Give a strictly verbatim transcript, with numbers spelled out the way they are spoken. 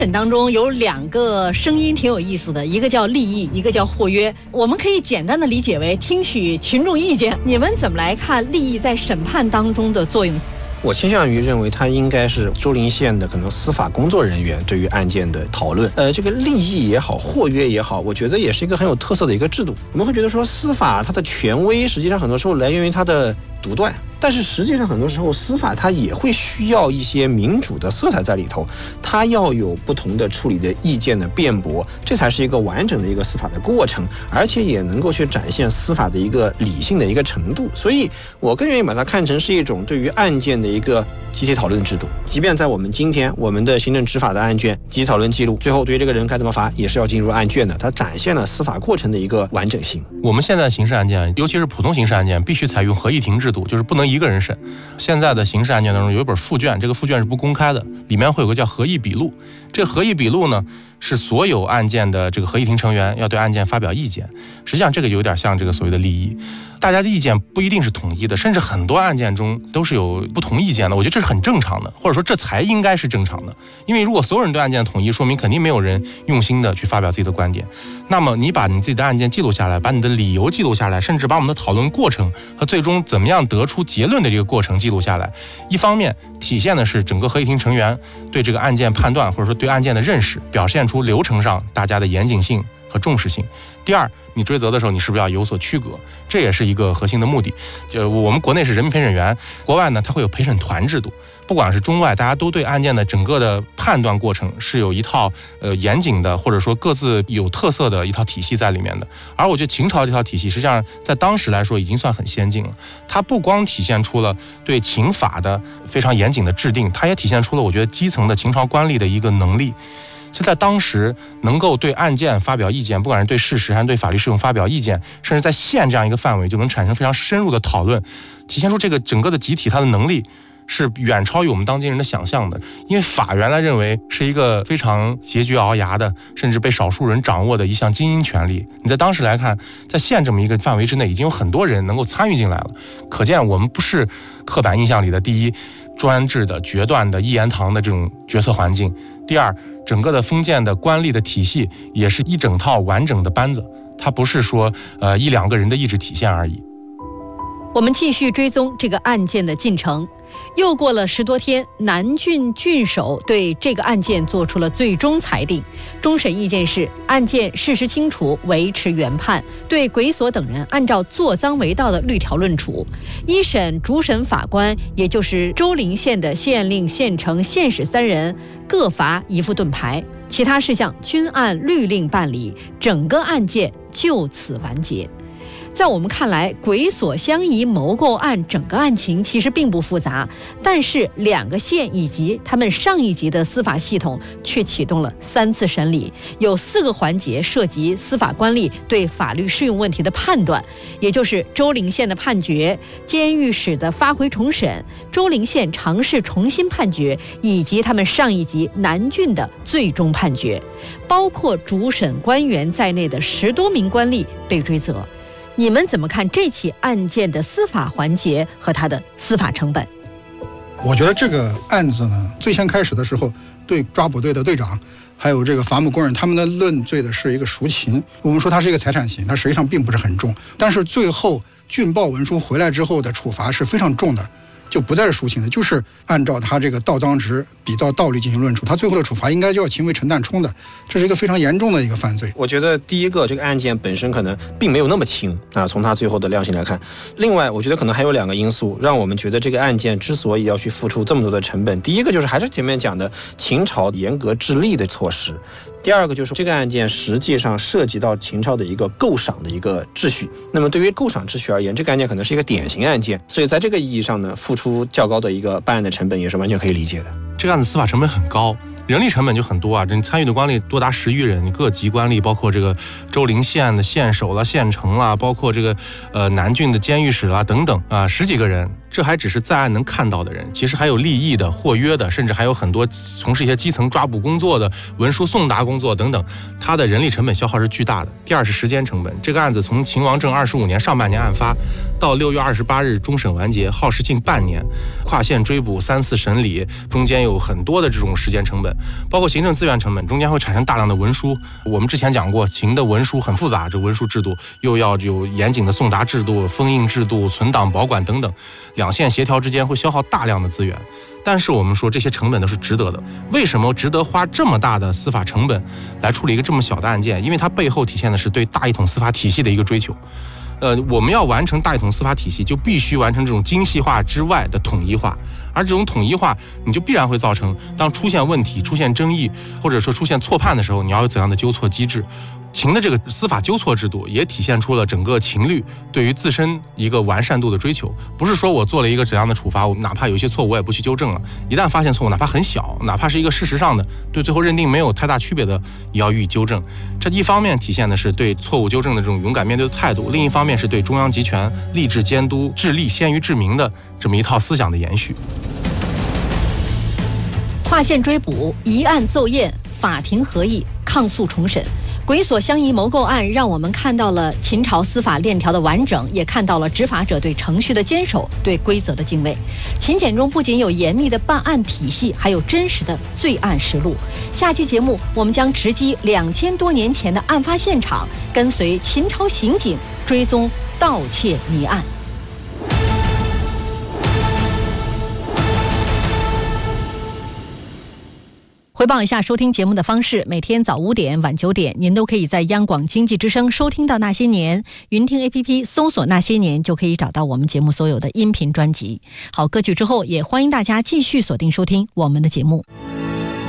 审当中有两个声音挺有意思的，一个叫利益，一个叫或约。我们可以简单的理解为听取群众意见。你们怎么来看利益在审判当中的作用？ 我倾向于认为它应该是周陵县的可能司法工作人员对于案件的讨论。呃，这个利益也好，或约也好，我觉得也是一个很有特色的一个制度。我们会觉得说，司法它的权威实际上很多时候来源于它的独断。但是实际上很多时候司法它也会需要一些民主的色彩在里头，它要有不同的处理的意见的辩驳，这才是一个完整的一个司法的过程，而且也能够去展现司法的一个理性的一个程度。所以我更愿意把它看成是一种对于案件的一个集体讨论制度。即便在我们今天我们的行政执法的案卷集体讨论记录，最后对于这个人该怎么罚也是要进入案卷的，它展现了司法过程的一个完整性。 我们现在刑事案件，尤其是普通刑事案件，必须采用合议庭制度，就是不能一个人审。现在的刑事案件当中有一本附卷，这个附卷是不公开的，里面会有个叫合议笔录。这个合议笔录呢，是所有案件的这个合议庭成员要对案件发表意见。实际上这个有点像这个所谓的利益，大家的意见不一定是统一的，甚至很多案件中都是有不同意见的。我觉得这是很正常的，或者说这才应该是正常的。因为如果所有人对案件统一，说明肯定没有人用心的去发表自己的观点。那么你把你自己的案件记录下来，把你的理由记录下来，甚至把我们的讨论过程和最终怎么样得出结论的这个过程记录下来，一方面体现的是整个合议庭成员对这个案件判断或者说对案件的认识，表现出流程上大家的严谨性和重视性。第二，你追责的时候你是不是要有所区隔，这也是一个核心的目的。就我们国内是人民陪审员，国外呢它会有陪审团制度，不管是中外，大家都对案件的整个的判断过程是有一套呃严谨的，或者说各自有特色的一套体系在里面的。而我觉得秦朝这套体系实际上在当时来说已经算很先进了，它不光体现出了对秦法的非常严谨的制定，它也体现出了我觉得基层的秦朝官吏的一个能力。就在当时能够对案件发表意见，不管是对事实还是对法律适用发表意见，甚至在县这样一个范围就能产生非常深入的讨论，体现出这个整个的集体它的能力是远超于我们当今人的想象的。因为法原来认为是一个非常拮据熬牙的，甚至被少数人掌握的一项精英权利，你在当时来看，在县这么一个范围之内已经有很多人能够参与进来了，可见我们不是刻板印象里的第一专制的决断的一言堂的这种决策环境，第二整个的封建的官吏的体系也是一整套完整的班子，它不是说呃一两个人的意志体现而已。 我们继续追踪这个案件的进程。又过了十多天，南郡郡守对这个案件做出了最终裁定。终审意见是，案件事实清楚，维持原判，对鬼所等人按照坐赃为盗的律条论处。一审主审法官，也就是周陵县的县令、县丞、县使三人，各罚一副盾牌，其他事项均按律令办理，整个案件就此完结。在我们看来，鬼所相宜谋购案整个案情其实并不复杂，但是两个县以及他们上一级的司法系统却启动了三次审理，有四个环节涉及司法官吏对法律适用问题的判断，也就是周陵县的判决、监狱使的发回重审、周陵县尝试重新判决，以及他们上一级南郡的最终判决，包括主审官员在内的十多名官吏被追责。你们怎么看这起案件的司法环节和它的司法成本？ 我觉得这个案子呢，最先开始的时候，对抓捕队的队长还有这个伐木工人，他们的论罪的是一个赎情，我们说它是一个财产刑，它实际上并不是很重，但是最后郡报文书回来之后的处罚是非常重的，就不再是赎情的，就是按照他这个盗赃值比照道律进行论处，他最后的处罚应该就要情为陈旦冲的，这是一个非常严重的一个犯罪。 我觉得第一个，这个案件本身可能并没有那么轻啊，从他最后的量刑来看。另外，我觉得可能还有两个因素让我们觉得这个案件之所以要去付出这么多的成本，第一个就是还是前面讲的秦朝严格治吏的措施。第二个就是这个案件实际上涉及到秦朝的一个构赏的一个秩序，那么对于构赏秩序而言，这个案件可能是一个典型案件，所以在这个意义上呢，付出较高的一个办案的成本也是完全可以理解的。 这个案子司法成本很高，人力成本就很多啊，你参与的官吏多达十余人，你各级官吏包括这个周陵县的县守啦、县丞啦，包括这个呃南郡的监狱使啦等等啊，十几个人。这还只是在案能看到的人，其实还有利益的、或约的，甚至还有很多从事一些基层抓捕工作的、文书送达工作等等，它的人力成本消耗是巨大的。第二是时间成本，这个案子从秦王政二十五年上半年案发到六月二十八日终审完结，耗时近半年，跨县追捕三次审理，中间有很多的这种时间成本。 包括行政资源成本，中间会产生大量的文书。我们之前讲过，秦的文书很复杂，这文书制度又要有严谨的送达制度、封印制度、存档保管等等，两线协调之间会消耗大量的资源。但是我们说这些成本都是值得的。为什么值得花这么大的司法成本来处理一个这么小的案件？因为它背后体现的是对大一统司法体系的一个追求。呃，我们要完成大一统司法体系，就必须完成这种精细化之外的统一化。而这种统一化，你就必然会造成，当出现问题、出现争议，或者说出现错判的时候，你要有怎样的纠错机制？秦的这个司法纠错制度也体现出了整个秦律对于自身一个完善度的追求。不是说我做了一个怎样的处罚，我哪怕有一些错误我也不去纠正了，一旦发现错误，哪怕很小，哪怕是一个事实上的对最后认定没有太大区别的，也要予以纠正。这一方面体现的是对错误纠正的这种勇敢面对的态度，另一方面是对中央集权立志监督、治吏先于治民的这么一套思想的延续。 跨县追捕，一案奏验，法庭合议，抗诉重审。鬼所相宜谋购案让我们看到了秦朝司法链条的完整，也看到了执法者对程序的坚守，对规则的敬畏。秦简中不仅有严密的办案体系，还有真实的罪案实录。下期节目我们将直击两千多年前的案发现场，跟随秦朝刑警追踪盗窃谜案。回报一下收听节目的方式，每天早五点晚九点您都可以在央广经济之声收听到那些年，云听 A P P 搜索那些年就可以找到我们节目所有的音频专辑。好，歌曲之后也欢迎大家继续锁定收听我们的节目。